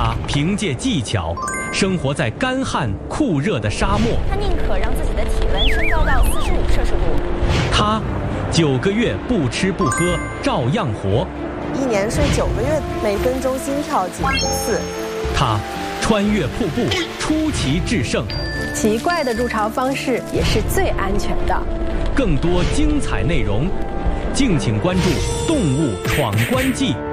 他凭借技巧生活在干旱酷热的沙漠， 他宁可让自己的体温升高到45°C。 他9个月不吃不喝照样活， 一年睡9个月，每分钟心跳几次。 他穿越瀑布出奇制胜， 奇怪的入巢方式也是最安全的。 更多精彩内容，敬请关注《动物闯关记》。